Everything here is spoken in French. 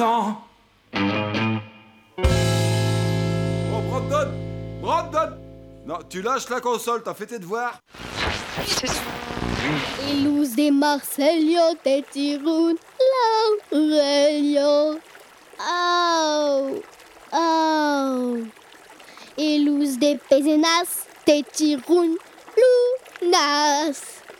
Non. Oh, Brandon! Brandon! Non, tu lâches la console, t'as fait tes devoirs? Ilus de Marcelio te tirun Laurelio. Au, au. Ilus de Pezenas te tirun Lunas.